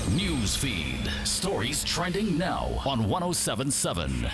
News feed. Stories trending now on 1077.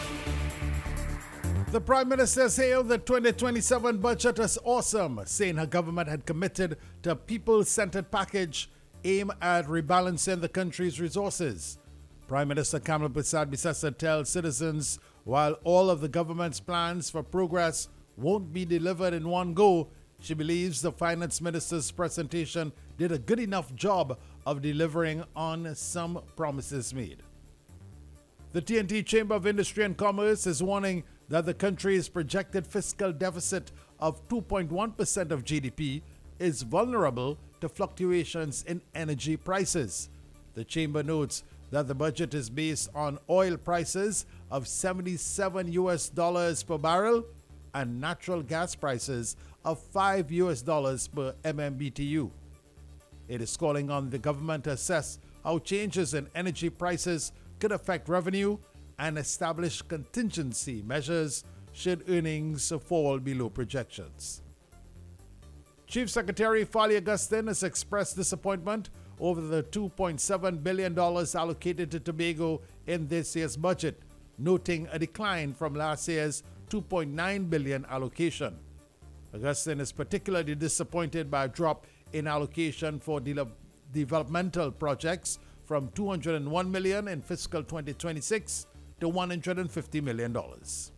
The Prime Minister hailed the 2027 budget as awesome, saying her government had committed to a people-centered package aimed at rebalancing the country's resources. Prime Minister Kamla Persad-Bissessar tells citizens while all of the government's plans for progress won't be delivered in one go, she believes the Finance Minister's presentation did a good enough job of delivering on some promises made. The TNT Chamber of Industry and Commerce is warning that the country's projected fiscal deficit of 2.1% of GDP is vulnerable to fluctuations in energy prices. The chamber notes that the budget is based on oil prices of $77 per barrel and natural gas prices of $5 per MMBTU. It is calling on the government to assess how changes in energy prices could affect revenue and establish contingency measures should earnings fall below projections. Chief Secretary Fali Augustine has expressed disappointment over the $2.7 billion allocated to Tobago in this year's budget, noting a decline from last year's $2.9 billion allocation. Augustine is particularly disappointed by a drop in allocation for developmental projects from $201 million in fiscal 2026 to $150 million.